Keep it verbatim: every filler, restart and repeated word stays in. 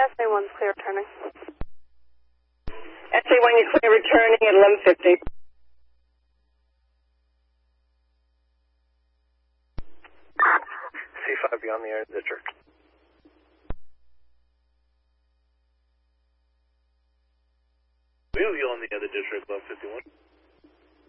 S A one's clear turning. S A one, you're clear returning at eleven fifty. C five beyond the air district. We'll be on the other district, eleven fifty-one.